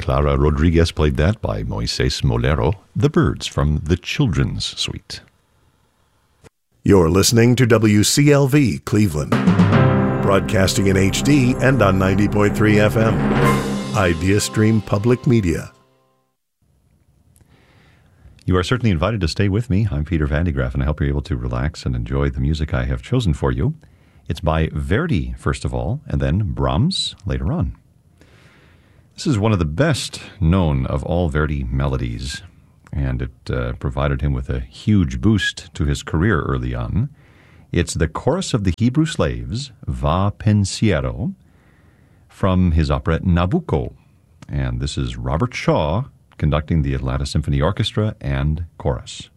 Clara Rodriguez played that by Moises Molero, The Birds from the Children's Suite. You're listening to WCLV Cleveland, broadcasting in HD and on 90.3 FM. Idea Stream Public Media. You are certainly invited to stay with me. I'm Peter Van de Graaff, and I hope you're able to relax and enjoy the music I have chosen for you. It's by Verdi, first of all, and then Brahms later on. This is one of the best known of all Verdi melodies, and it provided him with a huge boost to his career early on. It's the Chorus of the Hebrew Slaves, Va Pensiero, from his operette Nabucco. And this is Robert Shaw conducting the Atlanta Symphony Orchestra and chorus.